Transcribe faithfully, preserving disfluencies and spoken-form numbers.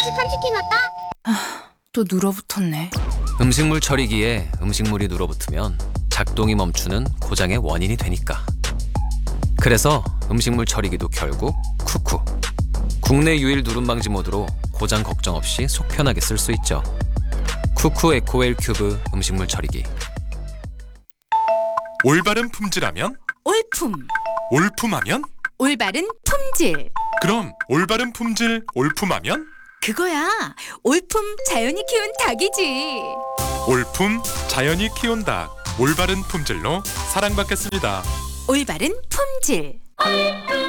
아저씨 삼십 개 왔다. 또 눌어붙었네. 음식물 처리기에 음식물이 눌어붙으면 작동이 멈추는 고장의 원인이 되니까. 그래서 음식물 처리기도 결국 쿠쿠. 국내 유일 누름 방지 모드로 고장 걱정 없이 속 편하게 쓸 수 있죠. 쿠쿠 에코웰 큐브 음식물 처리기. 올바른 품질하면? 올품. 올품하면? 올바른 품질. 그럼 올바른 품질 올품하면? 그거야. 올품 자연이 키운 닭이지. 올품 자연이 키운 닭. 올바른 품질로 사랑받겠습니다. 올바른 품질.